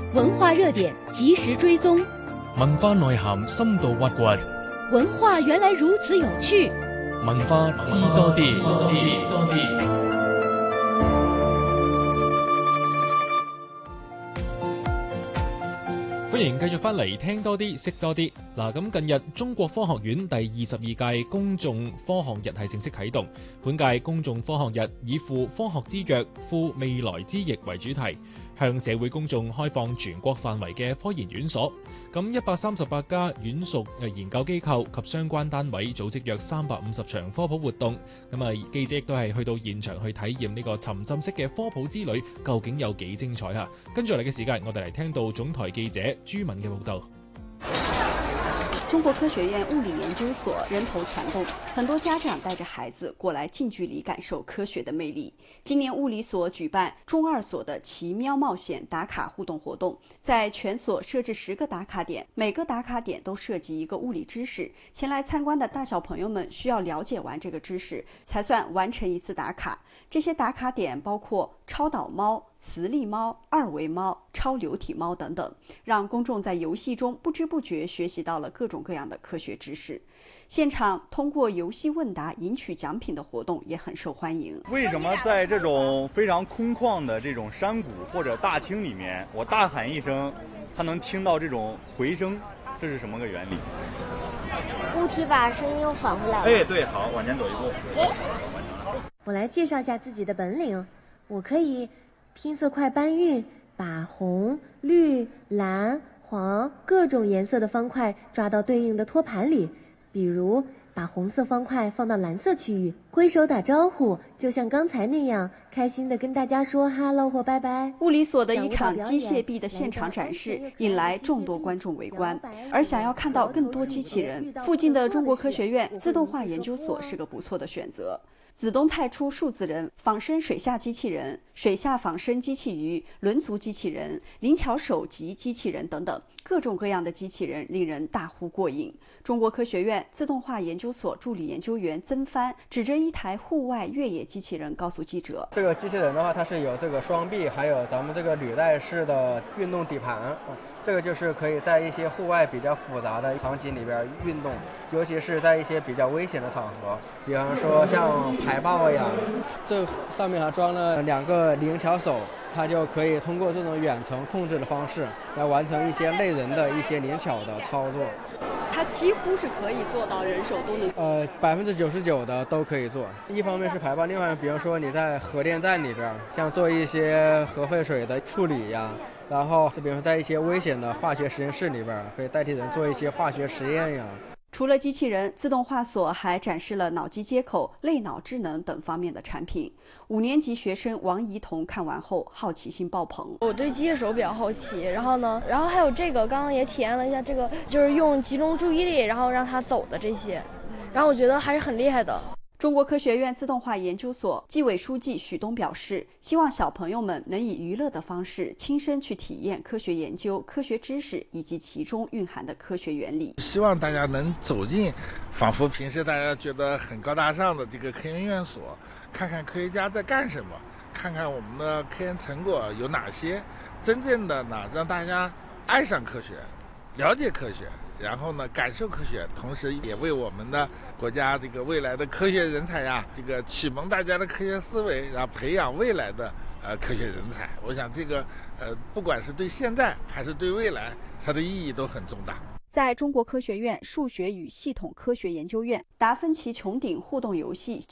文化热点及时追踪， 文化內涵深度挖掘， 文化原來如此有趣， 文化知多啲。歡迎繼續翻嚟聽多啲識多啲。嗱，咁近日中國科學院第22屆公眾科學日係正式啟動。本屆公眾科學日以赴科學之約，赴未來之翼為主題，向社會公眾開放全國範圍嘅科研院所。咁138家院屬研究機構及相關單位組織約350場科普活動。咁記者亦都係去到現場去體驗呢個沉浸式嘅科普之旅，究竟有幾精彩嚇？跟住嚟嘅時間，我哋嚟聽到總台記者朱敏嘅報道。 中國科學院物理研究所人頭攒動，很多家長帶着孩子過來近距離感受科學的魅力。今年物理所舉辦中二所的奇喵冒險打卡互動活動，在全所設置10個打卡點，每個打卡點都涉及一個物理知識。前來參觀的大小朋友們需要了解完這個知識，才算完成一次打卡。這些打卡點包括超導貓、磁力貓、二維貓、超流體貓等等，讓公眾在遊戲中不知不覺學習到了各種各樣的科學知識。現場通過遊戲問答贏取獎品的活動也很受歡迎。 為什麼在這種非常空曠的這種山谷或者大廳裡面，我大喊一聲，它能聽到這種回聲？這是什麼個原理？ 物體把聲音又返回來了。 哎，對，好，往前走一步。 我來介紹一下自己的本領，我可以拼色塊搬運，把紅、綠、藍、黃各種顏色的方塊抓到對應的托盤裡，比如把紅色方塊放到藍色區域，揮手打招呼，就像剛才那樣，開心地跟大家說 hello 或拜拜。 物理所的一場機械臂的現場展示引來眾多觀眾圍觀，而想要看到更多機器人，附近的中國科學院自動化研究所是個不錯的選擇。子東太初數字人、仿生水下機器人、水下仿生機器魚、輪足機器人、靈巧手級機器人等等，各種各樣的機器人令人大呼過癮。中國科學院自動化研究所助理研究員曾帆指着一台戶外越野機器人告訴記者， 這個機器人的話，它是有這個雙臂，還有咱們這個履帶式的運動底盤，這個就是可以在一些戶外比較複雜的場景裡邊運動，尤其是在一些比較危險的場合，比方說像海豹呀，這上面還裝了2個靈巧手，它就可以通過這種遠程控制的方式來完成一些類人的一些靈巧的操作。 它幾乎是可以做到人手都能做。 99%的都可以做。一方面是排放，另外比方說你在核電站裡邊，像做一些核廢水的處理呀，然後比如說在一些危險的化學實驗室裡邊，可以代替人做一些化學實驗呀。 除了機器人，自動化所還展示了腦機接口、類腦智能等方面的產品。5年級學生王怡彤看完後好奇心爆棚。 我對機械手比較好奇，然後還有這個，剛剛也體驗了一下，這個就是用集中注意力，然後讓它走的這些，然後我覺得還是很厲害的。 中國科學院自動化研究所紀委書記許東表示，希望小朋友們能以娛樂的方式親身去體驗科學研究、科學知識以及其中蘊含的科學原理。 希望大家能走進仿佛平時大家覺得很高大上的這個科研院所，看看科學家在幹什麼，看看我們的科研成果有哪些，真正的呢讓大家愛上科學，了解科學，然後呢感受科學，同時也為我們的國家這個未來的科學人才呀，這個啟蒙大家的科學思維，然後培養未來的科學人才。我想這個不管是對現在還是對未來，它的意義都很重大。 在中國科學院數學與系統科學研究院，達芬奇穹頂互動遊戲